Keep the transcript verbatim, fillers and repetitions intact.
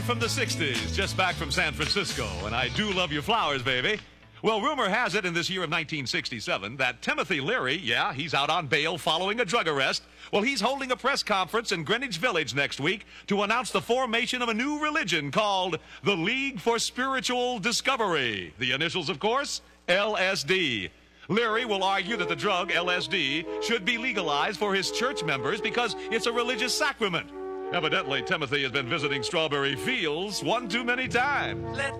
From the sixties, just back from San Francisco, and I do love your flowers, baby. Well, rumor has it in this year of nineteen sixty-seven that Timothy Leary, yeah, he's out on bail following a drug arrest. Well, he's holding a press conference in Greenwich Village next week to announce the formation of a new religion called the League for Spiritual Discovery. The initials, of course, L S D. Leary will argue that the drug, L S D, should be legalized for his church members because it's a religious sacrament. Evidently, Timothy has been visiting Strawberry Fields one too many times. Let